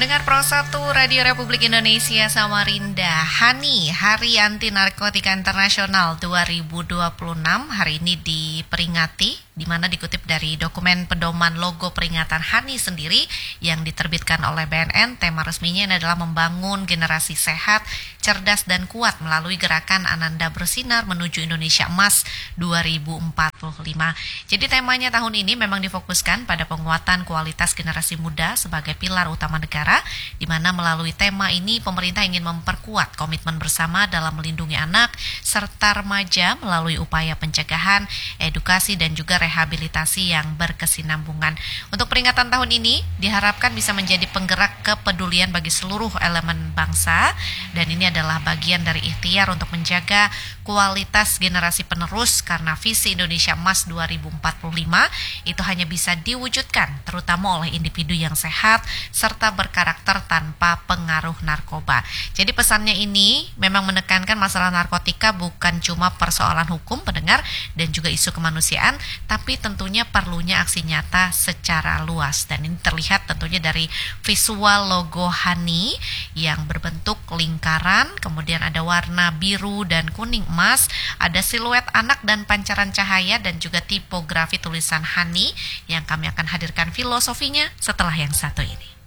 Dengar Pro 1 Radio Republik Indonesia Samarinda, HANI, Hari Anti Narkotika Internasional 2026, hari ini diperingati, di mana dikutip dari dokumen pedoman logo peringatan HANI sendiri yang diterbitkan oleh BNN. Tema resminya adalah membangun generasi sehat, cerdas dan kuat melalui gerakan Ananda Bersinar menuju Indonesia Emas 2045. Jadi temanya tahun ini memang difokuskan pada penguatan kualitas generasi muda sebagai pilar utama negara, di mana melalui tema ini pemerintah ingin memperkuat komitmen bersama dalam melindungi anak serta remaja melalui upaya pencegahan, edukasi dan juga rehabilitasi yang berkesinambungan. Untuk peringatan tahun ini diharapkan bisa menjadi penggerak kepedulian bagi seluruh elemen bangsa, dan ini adalah bagian dari ikhtiar untuk menjaga kualitas generasi penerus, karena visi Indonesia Emas 2045 itu hanya bisa diwujudkan terutama oleh individu yang sehat serta berkarakter tanpa pengaruh narkoba. Jadi pesannya ini memang menekankan masalah narkotika bukan cuma persoalan hukum pendengar dan juga isu kemanusiaan, tapi tentunya perlunya aksi nyata secara luas. Dan ini terlihat tentunya dari visual logo HANI yang berbentuk lingkaran, kemudian ada warna biru dan kuning emas, ada siluet anak dan pancaran cahaya dan juga tipografi tulisan HANI yang kami akan hadirkan filosofinya setelah yang satu ini.